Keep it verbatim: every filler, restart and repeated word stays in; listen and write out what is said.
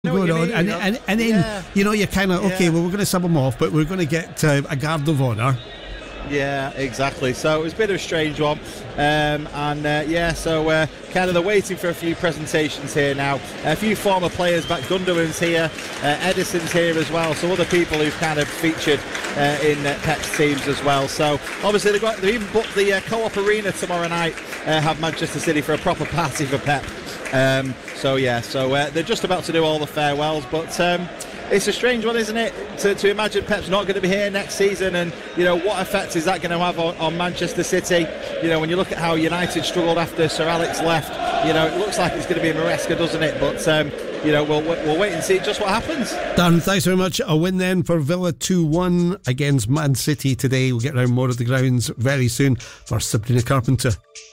going on, mean, and, you know? and and then yeah. you know you're kind of okay. Yeah. Well, we're going to sub them off, but we're going to get uh, a guard of honour. Yeah, exactly. So it was a bit of a strange one, um, and uh, yeah, so uh, kind of they're waiting for a few presentations here now. A few former players back. Gundogan's here, uh, Edison's here as well. So other people who've kind of featured uh, in uh, Pep's teams as well. So obviously they've got they even booked the uh, Co-op Arena tomorrow night. Uh, have Manchester City for a proper party for Pep. Um, so yeah, so uh, they're just about to do all the farewells, but um, it's a strange one, isn't it, to, to imagine Pep's not going to be here next season, and you know what effect is that going to have on, on Manchester City? You know, when you look at how United struggled after Sir Alex left, you know, it looks like it's going to be a Maresca, doesn't it? But um, you know, we'll we'll wait and see just what happens. Darren, thanks very much. A win then for Villa two one against Man City today. We'll get around more of the grounds very soon. For Sabrina Carpenter.